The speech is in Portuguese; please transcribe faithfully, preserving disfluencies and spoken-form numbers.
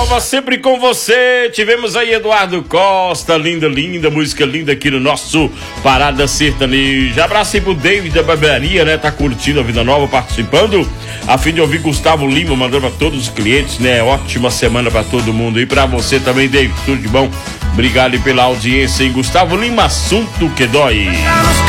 Nova, sempre com você. Tivemos aí Eduardo Costa, linda, linda, música linda aqui no nosso Parada Sertaneja. Abraço aí pro David da barbearia, né? Tá curtindo a Vida Nova, participando. A fim de ouvir Gustavo Lima, mandando pra todos os clientes, né? Ótima semana pra todo mundo. E pra você também, David, tudo de bom? Obrigado pela audiência, hein? Gustavo Lima, assunto que dói.